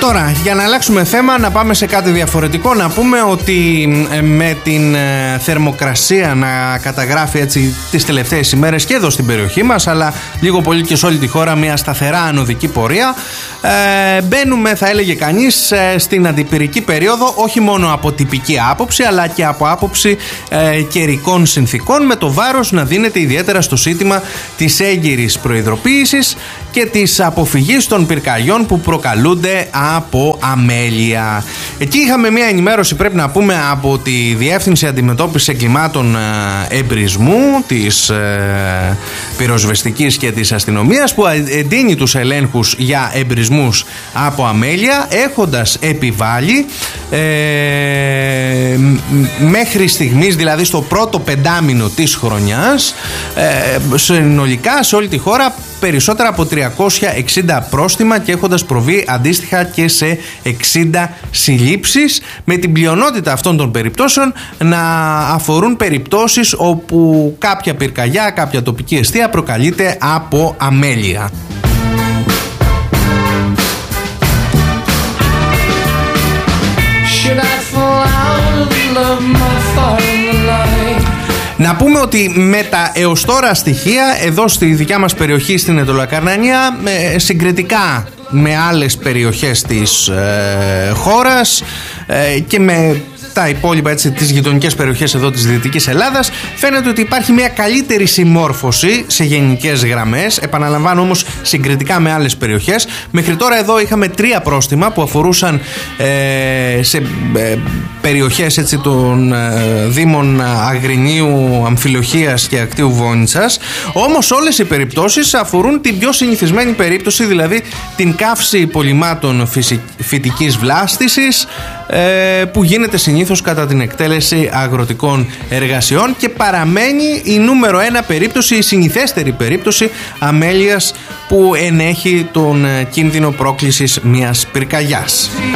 Τώρα, για να αλλάξουμε θέμα, να πάμε σε κάτι διαφορετικό. Να πούμε ότι με την θερμοκρασία να καταγράφει έτσι τις τελευταίες ημέρες και εδώ στην περιοχή μας, αλλά λίγο πολύ και σε όλη τη χώρα, μια σταθερά ανωδική πορεία, μπαίνουμε, θα έλεγε κανείς, στην αντιπυρική περίοδο, όχι μόνο από τυπική άποψη, αλλά και από άποψη καιρικών συνθήκων, με το βάρος να δίνεται ιδιαίτερα στο ζήτημα της έγκυρης προειδοποίησης και της αποφυγής των πυρκαγιών που προκαλούνται από αμέλεια. Εκεί είχαμε μια ενημέρωση, πρέπει να πούμε, από τη Διεύθυνση Αντιμετώπισης Εγκλημάτων Εμπρισμού της πυροσβεστικής και της αστυνομίας, που εντείνει τους ελέγχους για εμπρισμούς από αμέλεια, έχοντας επιβάλει μέχρι στιγμής, δηλαδή στο πρώτο πεντάμινο της χρονιάς, συνολικά σε όλη τη χώρα περισσότερα από 360 πρόστιμα και έχοντας προβεί αντίστοιχα και σε 60 συλλήψεις, με την πλειονότητα αυτών των περιπτώσεων να αφορούν περιπτώσεις όπου κάποια πυρκαγιά, κάποια τοπική εστία προκαλείται από αμέλεια. Να πούμε ότι με τα έως τώρα στοιχεία εδώ στη δικιά μας περιοχή στην Αιτωλακαρνανία, συγκριτικά με άλλες περιοχές της χώρας και με τα υπόλοιπα, έτσι, τις γειτονικές περιοχές εδώ της Δυτικής Ελλάδας, φαίνεται ότι υπάρχει μια καλύτερη συμμόρφωση σε γενικές γραμμές. Επαναλαμβάνω όμως, συγκριτικά με άλλες περιοχές. Μέχρι τώρα εδώ είχαμε 3 πρόστιμα που αφορούσαν σε περιοχές, έτσι, των δήμων Αγρινίου, Αμφιλοχίας και Ακτίου Βόνιτσας. Όμως όλες οι περιπτώσεις αφορούν την πιο συνηθισμένη περίπτωση, δηλαδή την καύση υπολειμμάτων φυτικής βλάστησης, που γίνεται συνήθως κατά την εκτέλεση αγροτικών εργασιών και παραμένει η νούμερο 1 περίπτωση, η συνηθέστερη περίπτωση αμέλειας που ενέχει τον κίνδυνο πρόκλησης μιας πυρκαγιάς.